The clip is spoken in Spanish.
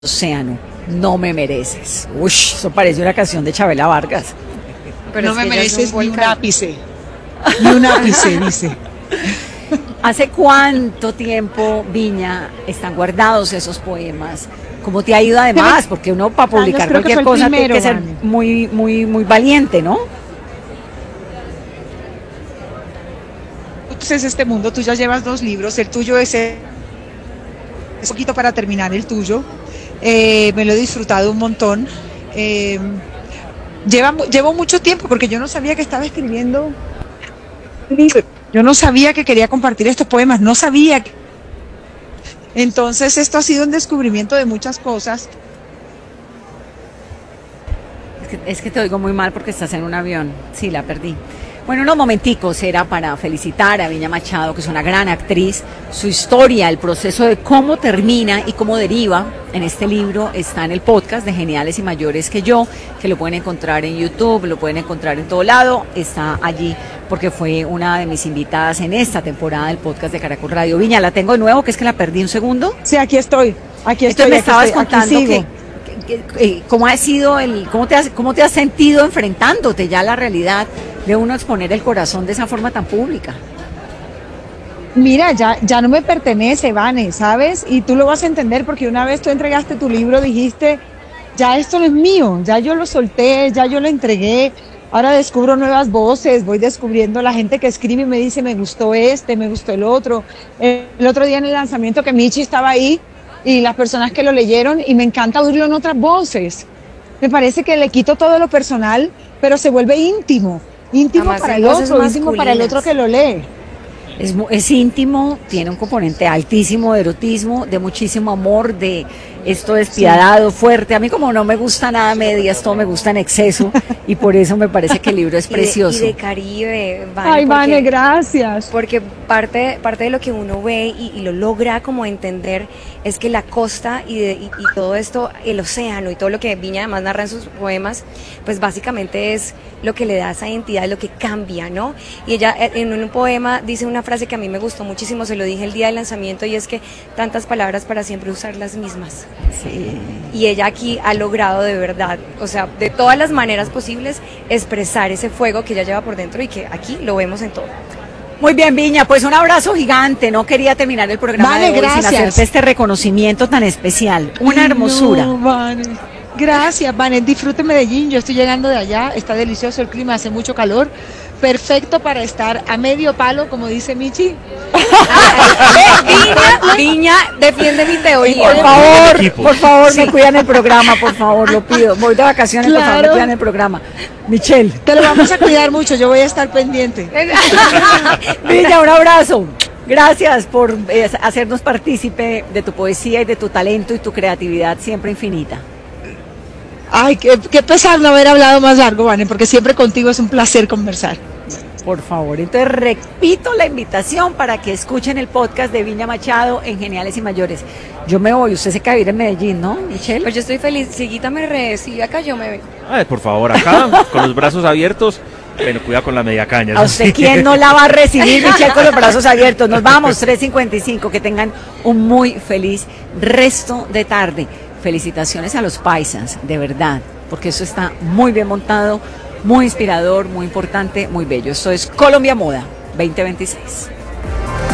Océano, no me mereces. Uy, eso parece una canción de Chabela Vargas. Pero no es me que ella es mereces ni un volcán. ápice. Ni un ápice, dice. ¿Hace cuánto tiempo, Viña, están guardados esos poemas? ¿Cómo te ha ido además? Porque uno para publicar creo que cualquier fue el cosa tiene primero, que ser Vane. muy valiente, ¿no? Entonces, este mundo, tú ya llevas 2 libros, el tuyo es poquito para terminar el tuyo. Me lo he disfrutado un montón. Llevo mucho tiempo porque yo no sabía que estaba escribiendo un libro. Yo no sabía que quería compartir estos poemas, no sabía. Entonces, esto ha sido un descubrimiento de muchas cosas. Es que te oigo muy mal porque estás en un avión. Sí, la perdí. Bueno, unos momenticos era para felicitar a Viña Machado, que es una gran actriz. Su historia, el proceso de cómo termina y cómo deriva en este libro está en el podcast de Geniales y Mayores que Yo, que lo pueden encontrar en YouTube, lo pueden encontrar en todo lado. Está allí porque fue una de mis invitadas en esta temporada del podcast de Caracol Radio. Viña, la tengo de nuevo, que es que la perdí un segundo. Sí, aquí estoy. Entonces me estabas contando cómo ha sido cómo te has sentido enfrentándote ya a la realidad de uno exponer el corazón de esa forma tan pública. Mira, ya no me pertenece, Vane, ¿sabes? Y tú lo vas a entender porque una vez tú entregaste tu libro, dijiste, ya esto no es mío, ya yo lo solté, ya yo lo entregué, ahora descubro nuevas voces, voy descubriendo la gente que escribe y me dice, me gustó me gustó el otro. El otro día en el lanzamiento que Michi estaba ahí y las personas que lo leyeron y me encanta oírlo en otras voces. Me parece que le quito todo lo personal, pero se vuelve íntimo Además, para en el voces otro, íntimo para el otro que lo lee. Es íntimo, tiene un componente altísimo de erotismo, de muchísimo amor, de esto despiadado, fuerte. A mí como no me gusta nada a medias, todo me gusta en exceso y por eso me parece que el libro es precioso. Y de Caribe, Vane, Ay, Vane, gracias. Porque parte de lo que uno ve y lo logra como entender es que la costa y todo esto, el océano y todo lo que Viña además narra en sus poemas, pues básicamente es lo que le da esa identidad, lo que cambia, ¿no? Y ella en un poema dice una frase que a mí me gustó muchísimo, se lo dije el día del lanzamiento, y es que tantas palabras para siempre usar las mismas. Sí. Y ella aquí ha logrado de verdad, o sea, de todas las maneras posibles, expresar ese fuego que ella lleva por dentro y que aquí lo vemos en todo. Muy bien, Viña, pues un abrazo gigante. No quería terminar el programa Vale, de hoy gracias. sin hacerte este reconocimiento tan especial. Una hermosura. No, Vane. Gracias, Vane. Disfrute Medellín. Yo estoy llegando de allá. Está delicioso el clima, hace mucho calor. Perfecto para estar a medio palo, como dice Michi. Viña, defiende mi teoría. Por favor, me cuidan el programa, por favor, lo pido. Voy de vacaciones, por favor, me Claro. cuidan el programa. Michelle. Te lo vamos a cuidar mucho. Yo voy a estar pendiente. Viña, un abrazo. Gracias por hacernos partícipe de tu poesía y de tu talento y tu creatividad siempre infinita. Ay, qué pesar no haber hablado más largo, Vane, porque siempre contigo es un placer conversar. Por favor, entonces repito la invitación para que escuchen el podcast de Viña Machado en Geniales y Mayores. Yo me voy, usted se queda a vivir en Medellín, ¿no, Michelle? Pues yo estoy feliz, si Guita me recibe acá, yo me vengo. Ay, por favor, acá, con los brazos abiertos. Bueno, cuida con la media caña. ¿A usted quién no la va a recibir, Michelle, con los brazos abiertos? Nos vamos, 3:55, que tengan un muy feliz resto de tarde. Felicitaciones a los paisas, de verdad, porque eso está muy bien montado, muy inspirador, muy importante, muy bello. Esto es Colombia Moda 2026.